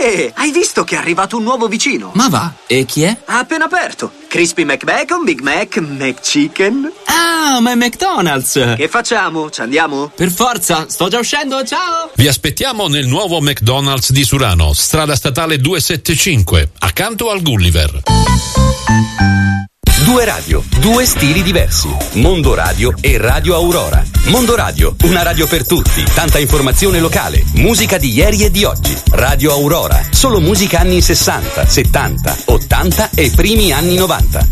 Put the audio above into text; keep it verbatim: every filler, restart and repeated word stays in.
Ehi, hai visto che è arrivato un nuovo vicino? Ma va, e chi è? Ha appena aperto. Crispy McBacon, Big Mac, McChicken. Ah, ma è McDonald's! Che facciamo? Ci andiamo? Per forza, sto già uscendo, ciao! Vi aspettiamo nel nuovo McDonald's di Surano, strada statale duecentosettantacinque, accanto al Gulliver. Due radio, due stili diversi. Mondo Radio e Radio Aurora. Mondo Radio, una radio per tutti, tanta informazione locale, musica di ieri e di oggi. Radio Aurora, solo musica anni sessanta, settanta, ottanta e primi anni novanta.